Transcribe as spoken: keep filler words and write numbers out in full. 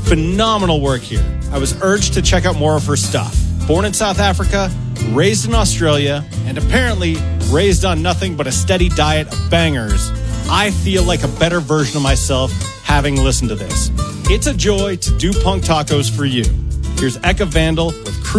phenomenal work here. I was urged to check out more of her stuff. Born in South Africa, raised in Australia, and apparently raised on nothing but a steady diet of bangers, I feel like a better version of myself having listened to this. It's a joy to do punk tacos for you. Here's Eka Vandal with